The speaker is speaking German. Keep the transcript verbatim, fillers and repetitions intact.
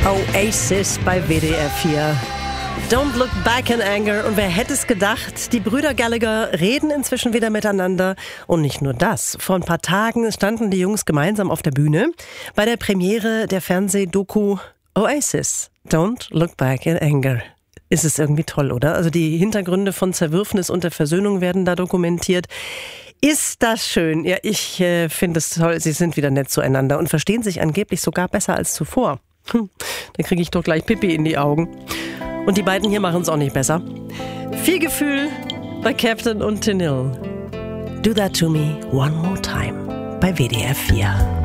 Oasis bei W D R vier. Don't look back in anger. Und wer hätte es gedacht, die Brüder Gallagher reden inzwischen wieder miteinander. Und nicht nur das. Vor ein paar Tagen standen die Jungs gemeinsam auf der Bühne bei der Premiere der Fernsehdoku Oasis. Don't look back in anger. Ist es irgendwie toll, oder? Also die Hintergründe von Zerwürfnis und der Versöhnung werden da dokumentiert. Ist das schön? Ja, ich äh, finde es toll. Sie sind wieder nett zueinander und verstehen sich angeblich sogar besser als zuvor. Hm, da kriege ich doch gleich Pipi in die Augen. Und die beiden hier machen es auch nicht besser. Viel Gefühl bei Captain und Tennille. Do that to me one more time bei W D R vier.